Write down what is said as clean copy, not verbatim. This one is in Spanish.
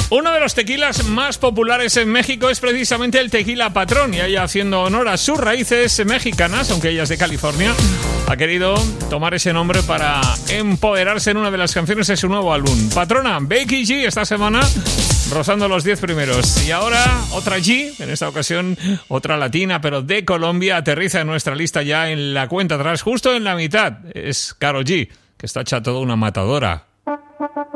Uno de los tequilas más populares en México es precisamente el Tequila Patrón, y ella, haciendo honor a sus raíces mexicanas, aunque ella es de California, ha querido tomar ese nombre para empoderarse en una de las canciones de su nuevo álbum. Patrona, Becky G, esta semana rozando los 10 primeros. Y ahora otra G, en esta ocasión otra latina, pero de Colombia, aterriza en nuestra lista ya en la cuenta atrás, justo en la mitad. Es Karol G, que está hecha toda una matadora.